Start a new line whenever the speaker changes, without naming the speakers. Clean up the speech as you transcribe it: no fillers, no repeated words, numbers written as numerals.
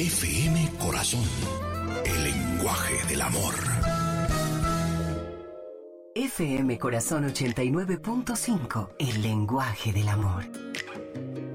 FM Corazón, el lenguaje del amor.
FM Corazón 89.5, el lenguaje del amor.